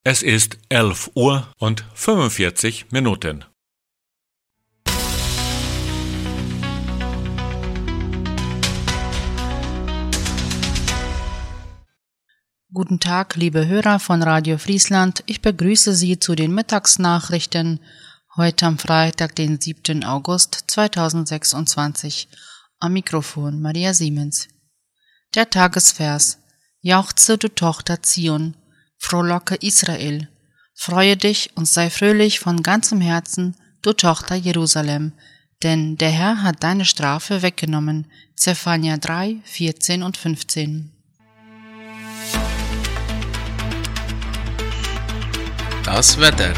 Es ist 11:45 Uhr. Guten Tag, liebe Hörer von Radio Friesland. Ich begrüße Sie zu den Mittagsnachrichten heute am Freitag, den 7. August 2026. Am Mikrofon Maria Siemens. Der Tagesvers: Jauchze, du Tochter Zion, frohlocke Israel. Freue dich und sei fröhlich von ganzem Herzen, du Tochter Jerusalem, denn der Herr hat deine Strafe weggenommen. Zephania 3, 14 und 15. Das Wetter.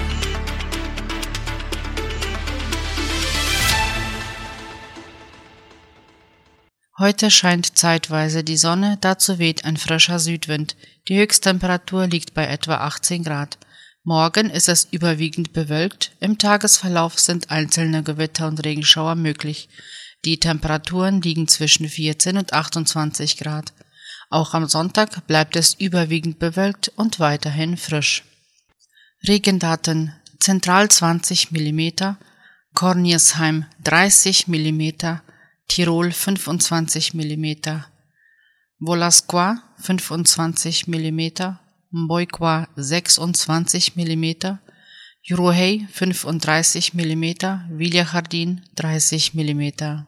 Heute scheint zeitweise die Sonne, dazu weht ein frischer Südwind. Die Höchsttemperatur liegt bei etwa 18 Grad. Morgen ist es überwiegend bewölkt. Im Tagesverlauf sind einzelne Gewitter und Regenschauer möglich. Die Temperaturen liegen zwischen 14 und 28 Grad. Auch am Sonntag bleibt es überwiegend bewölkt und weiterhin frisch. Regendaten: Zentral 20 mm, Korniersheim 30 mm, Tirol 25 mm, Volasqua 25 mm, Mboikwa 26 mm, Juruhei 35 mm, Villachardin 30 mm.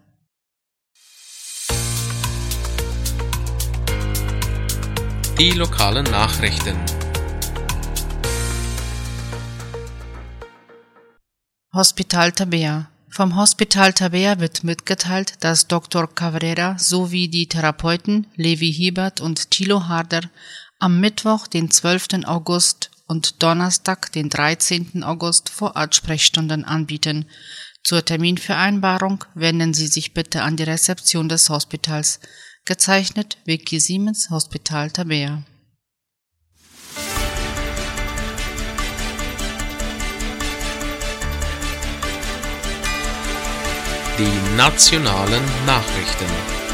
Die lokalen Nachrichten. Hospital Tabea. Vom Hospital Tabea wird mitgeteilt, dass Dr. Cabrera sowie die Therapeuten Levi Hiebert und Thilo Harder am Mittwoch, den 12. August und Donnerstag, den 13. August Vorortsprechstunden anbieten. Zur Terminvereinbarung wenden Sie sich bitte an die Rezeption des Hospitals. Gezeichnet Vicky Siemens, Hospital Tabea. Die nationalen Nachrichten.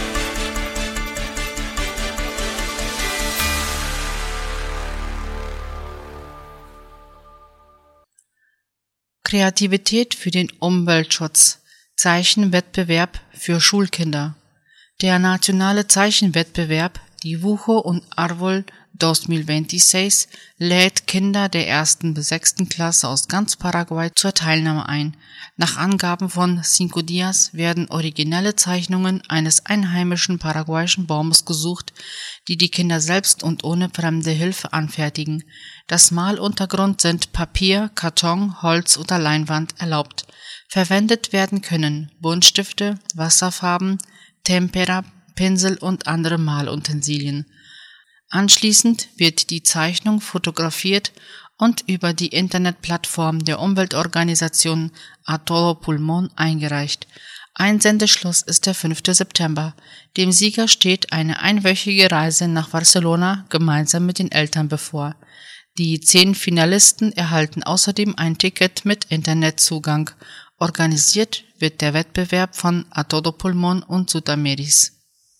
Kreativität für den Umweltschutz. Zeichenwettbewerb für Schulkinder. Der nationale Zeichenwettbewerb Dibujo und Árbol 2026 lädt Kinder der 1. bis 6. Klasse aus ganz Paraguay zur Teilnahme ein. Nach Angaben von Cinco Días werden originelle Zeichnungen eines einheimischen paraguayischen Baumes gesucht, die die Kinder selbst und ohne fremde Hilfe anfertigen. Das Maluntergrund sind Papier, Karton, Holz oder Leinwand erlaubt. Verwendet werden können Buntstifte, Wasserfarben, Tempera, Pinsel und andere Malutensilien. Anschließend wird die Zeichnung fotografiert und über die Internetplattform der Umweltorganisation A Todo Pulmón eingereicht. Einsendeschluss ist der 5. September. Dem Sieger steht eine einwöchige Reise nach Barcelona gemeinsam mit den Eltern bevor. Die 10 Finalisten erhalten außerdem ein Ticket mit Internetzugang. Organisiert wird der Wettbewerb von A Todo Pulmón und Sudameris.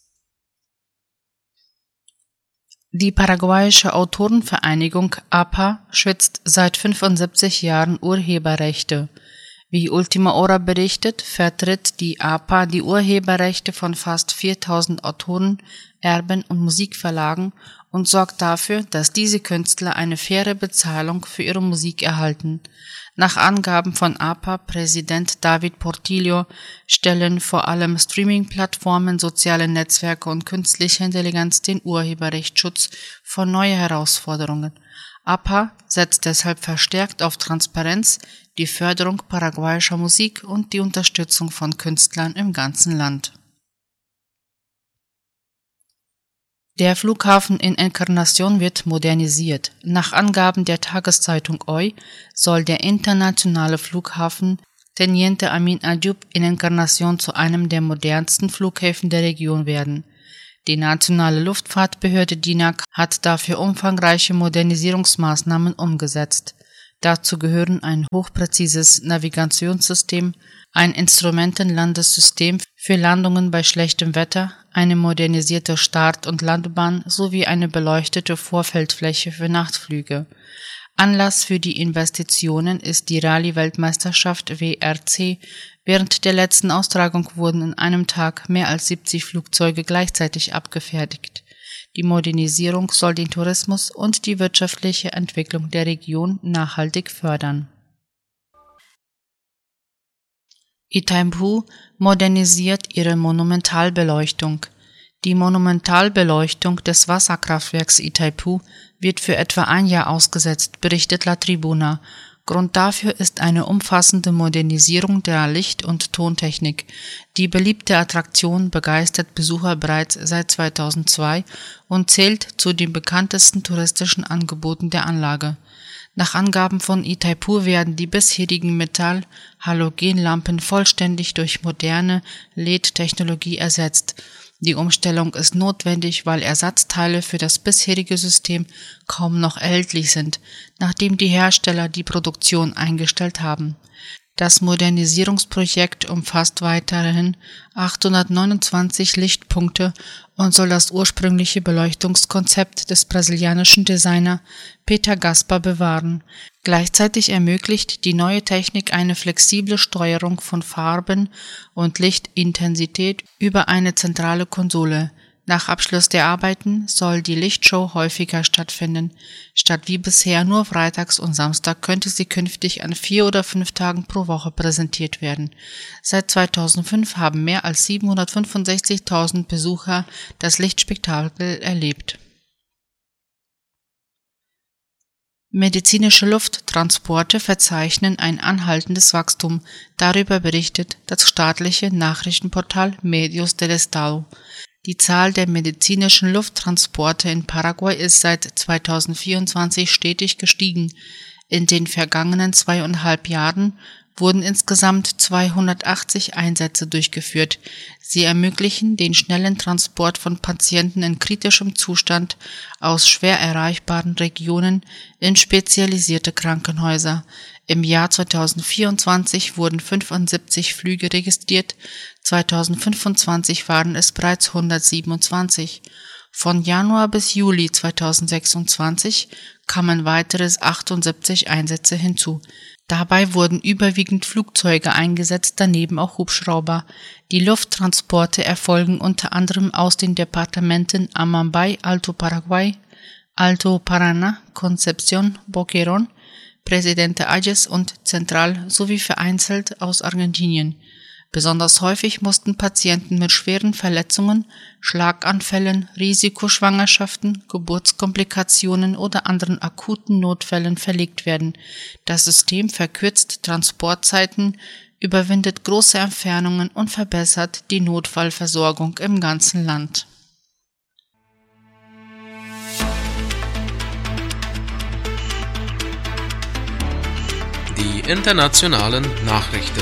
Die paraguayische Autorenvereinigung APA schützt seit 75 Jahren Urheberrechte. Wie Ultima Hora berichtet, vertritt die APA die Urheberrechte von fast 4000 Autoren, Erben und Musikverlagen und sorgt dafür, dass diese Künstler eine faire Bezahlung für ihre Musik erhalten. Nach Angaben von APA-Präsident David Portillo stellen vor allem Streaming-Plattformen, soziale Netzwerke und künstliche Intelligenz den Urheberrechtsschutz vor neue Herausforderungen. APA setzt deshalb verstärkt auf Transparenz, die Förderung paraguayischer Musik und die Unterstützung von Künstlern im ganzen Land. Der Flughafen in Encarnación wird modernisiert. Nach Angaben der Tageszeitung Hoy soll der internationale Flughafen Teniente Amin Ayub in Encarnación zu einem der modernsten Flughäfen der Region werden. Die nationale Luftfahrtbehörde DINAC hat dafür umfangreiche Modernisierungsmaßnahmen umgesetzt. Dazu gehören ein hochpräzises Navigationssystem, ein Instrumentenlandesystem für Landungen bei schlechtem Wetter, eine modernisierte Start- und Landebahn sowie eine beleuchtete Vorfeldfläche für Nachtflüge. Anlass für die Investitionen ist die Rallye-Weltmeisterschaft WRC. Während der letzten Austragung wurden an einem Tag mehr als 70 Flugzeuge gleichzeitig abgefertigt. Die Modernisierung soll den Tourismus und die wirtschaftliche Entwicklung der Region nachhaltig fördern. Itaipu modernisiert ihre Monumentalbeleuchtung. Die Monumentalbeleuchtung des Wasserkraftwerks Itaipu wird für etwa ein Jahr ausgesetzt, berichtet La Tribuna. Grund dafür ist eine umfassende Modernisierung der Licht- und Tontechnik. Die beliebte Attraktion begeistert Besucher bereits seit 2002 und zählt zu den bekanntesten touristischen Angeboten der Anlage. Nach Angaben von Itaipu werden die bisherigen Metall-Halogenlampen vollständig durch moderne LED-Technologie ersetzt. Die Umstellung ist notwendig, weil Ersatzteile für das bisherige System kaum noch erhältlich sind, nachdem die Hersteller die Produktion eingestellt haben. Das Modernisierungsprojekt umfasst weiterhin 829 Lichtpunkte und soll das ursprüngliche Beleuchtungskonzept des brasilianischen Designer Peter Gaspar bewahren. Gleichzeitig ermöglicht die neue Technik eine flexible Steuerung von Farben und Lichtintensität über eine zentrale Konsole. Nach Abschluss der Arbeiten soll die Lichtshow häufiger stattfinden. Statt wie bisher nur freitags und Samstag könnte sie künftig an 4 oder 5 Tagen pro Woche präsentiert werden. Seit 2005 haben mehr als 765.000 Besucher das Lichtspektakel erlebt. Medizinische Lufttransporte verzeichnen ein anhaltendes Wachstum. Darüber berichtet das staatliche Nachrichtenportal Medios del Estado. Die Zahl der medizinischen Lufttransporte in Paraguay ist seit 2024 stetig gestiegen. In den vergangenen 2,5 Jahren wurden insgesamt 280 Einsätze durchgeführt. Sie ermöglichen den schnellen Transport von Patienten in kritischem Zustand aus schwer erreichbaren Regionen in spezialisierte Krankenhäuser. Im Jahr 2024 wurden 75 Flüge registriert, 2025 waren es bereits 127. Von Januar bis Juli 2026 kamen weitere 78 Einsätze hinzu. Dabei wurden überwiegend Flugzeuge eingesetzt, daneben auch Hubschrauber. Die Lufttransporte erfolgen unter anderem aus den Departementen Amambay, Alto Paraguay, Alto Paraná, Concepción, Boquerón, Presidente Ayes und Central sowie vereinzelt aus Argentinien. Besonders häufig mussten Patienten mit schweren Verletzungen, Schlaganfällen, Risikoschwangerschaften, Geburtskomplikationen oder anderen akuten Notfällen verlegt werden. Das System verkürzt Transportzeiten, überwindet große Entfernungen und verbessert die Notfallversorgung im ganzen Land. Die internationalen Nachrichten.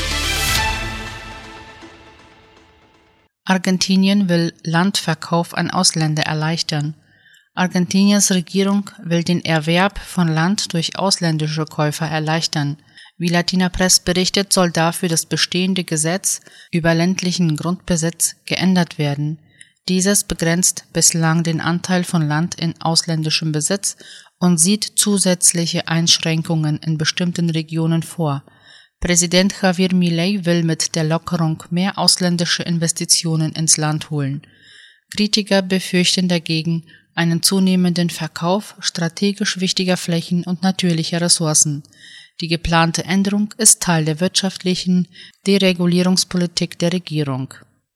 Argentinien will Landverkauf an Ausländer erleichtern. Argentiniens Regierung will den Erwerb von Land durch ausländische Käufer erleichtern. Wie Latina Press berichtet, soll dafür das bestehende Gesetz über ländlichen Grundbesitz geändert werden. Dieses begrenzt bislang den Anteil von Land in ausländischem Besitz und sieht zusätzliche Einschränkungen in bestimmten Regionen vor. Präsident Javier Milei will mit der Lockerung mehr ausländische Investitionen ins Land holen. Kritiker befürchten dagegen einen zunehmenden Verkauf strategisch wichtiger Flächen und natürlicher Ressourcen. Die geplante Änderung ist Teil der wirtschaftlichen Deregulierungspolitik der Regierung.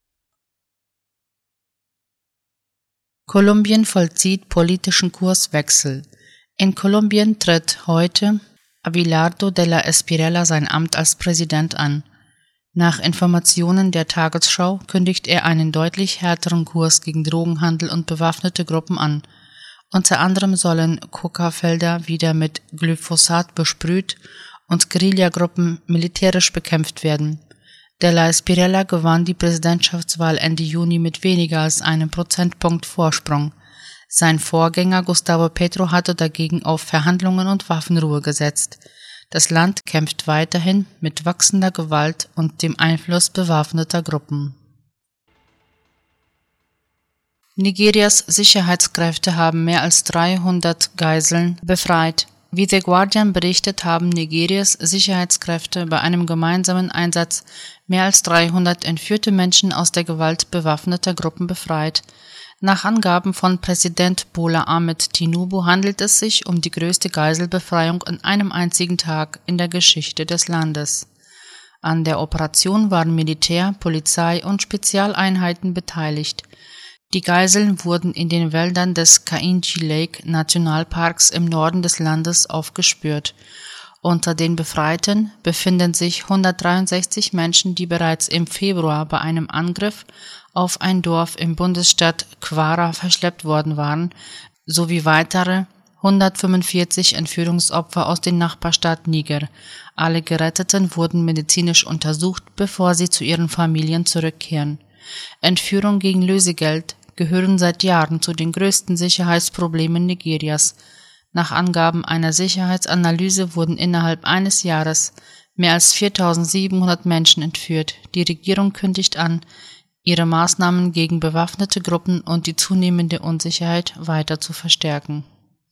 Kolumbien vollzieht politischen Kurswechsel. In Kolumbien tritt heute Abelardo de la Espriella sein Amt als Präsident an. Nach Informationen der Tagesschau kündigt er einen deutlich härteren Kurs gegen Drogenhandel und bewaffnete Gruppen an. Unter anderem sollen Coca-Felder wieder mit Glyphosat besprüht und Guerillagruppen militärisch bekämpft werden. De la Espriella gewann die Präsidentschaftswahl Ende Juni mit weniger als einem Prozentpunkt Vorsprung. Sein Vorgänger Gustavo Petro hatte dagegen auf Verhandlungen und Waffenruhe gesetzt. Das Land kämpft weiterhin mit wachsender Gewalt und dem Einfluss bewaffneter Gruppen. Nigerias Sicherheitskräfte haben mehr als 300 Geiseln befreit. Wie The Guardian berichtet, haben Nigerias Sicherheitskräfte bei einem gemeinsamen Einsatz mehr als 300 entführte Menschen aus der Gewalt bewaffneter Gruppen befreit. Nach Angaben von Präsident Bola Ahmed Tinubu handelt es sich um die größte Geiselbefreiung an einem einzigen Tag in der Geschichte des Landes. An der Operation waren Militär, Polizei und Spezialeinheiten beteiligt. Die Geiseln wurden in den Wäldern des Kainji Lake Nationalparks im Norden des Landes aufgespürt. Unter den Befreiten befinden sich 163 Menschen, die bereits im Februar bei einem Angriff auf ein Dorf im Bundesstaat Kwara verschleppt worden waren, sowie weitere 145 Entführungsopfer aus dem Nachbarstaat Niger. Alle Geretteten wurden medizinisch untersucht, bevor sie zu ihren Familien zurückkehren. Entführung gegen Lösegeld gehören seit Jahren zu den größten Sicherheitsproblemen Nigerias. Nach Angaben einer Sicherheitsanalyse wurden innerhalb eines Jahres mehr als 4.700 Menschen entführt. Die Regierung kündigt an, ihre Maßnahmen gegen bewaffnete Gruppen und die zunehmende Unsicherheit weiter zu verstärken.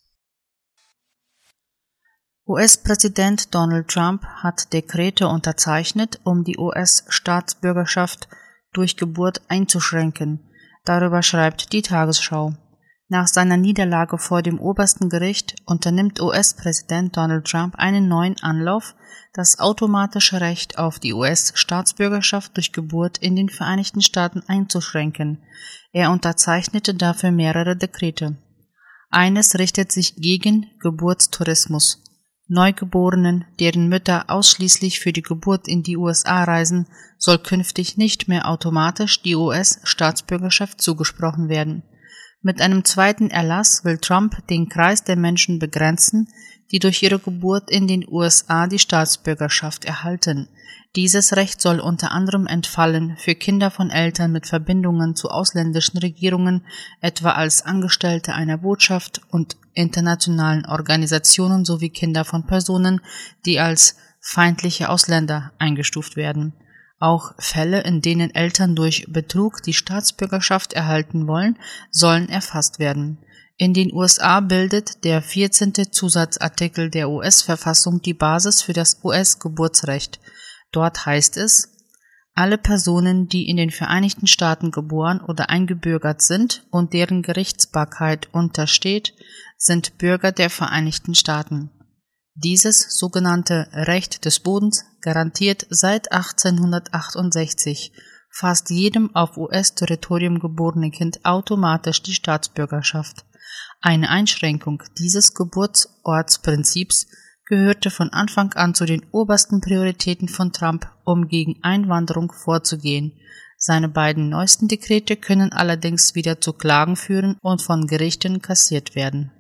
US-Präsident Donald Trump hat Dekrete unterzeichnet, um die US-Staatsbürgerschaft durch Geburt einzuschränken. Darüber schreibt die Tagesschau. Nach seiner Niederlage vor dem obersten Gericht unternimmt US-Präsident Donald Trump einen neuen Anlauf, das automatische Recht auf die US-Staatsbürgerschaft durch Geburt in den Vereinigten Staaten einzuschränken. Er unterzeichnete dafür mehrere Dekrete. Eines richtet sich gegen Geburtstourismus. Neugeborenen, deren Mütter ausschließlich für die Geburt in die USA reisen, soll künftig nicht mehr automatisch die US-Staatsbürgerschaft zugesprochen werden. Mit einem zweiten Erlass will Trump den Kreis der Menschen begrenzen, die durch ihre Geburt in den USA die Staatsbürgerschaft erhalten. Dieses Recht soll unter anderem entfallen für Kinder von Eltern mit Verbindungen zu ausländischen Regierungen, etwa als Angestellte einer Botschaft und internationalen Organisationen sowie Kinder von Personen, die als feindliche Ausländer eingestuft werden. Auch Fälle, in denen Eltern durch Betrug die Staatsbürgerschaft erhalten wollen, sollen erfasst werden. In den USA bildet der 14. Zusatzartikel der US-Verfassung die Basis für das US-Geburtsrecht. Dort heißt es: Alle Personen, die in den Vereinigten Staaten geboren oder eingebürgert sind und deren Gerichtsbarkeit untersteht, sind Bürger der Vereinigten Staaten. Dieses sogenannte Recht des Bodens garantiert seit 1868 fast jedem auf US-Territorium geborenen Kind automatisch die Staatsbürgerschaft. Eine Einschränkung dieses Geburtsortsprinzips gehörte von Anfang an zu den obersten Prioritäten von Trump, um gegen Einwanderung vorzugehen. Seine beiden neuesten Dekrete können allerdings wieder zu Klagen führen und von Gerichten kassiert werden.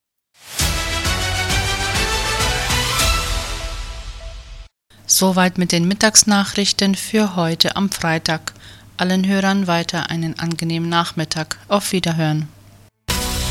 Soweit mit den Mittagsnachrichten für heute am Freitag. Allen Hörern weiter einen angenehmen Nachmittag. Auf Wiederhören.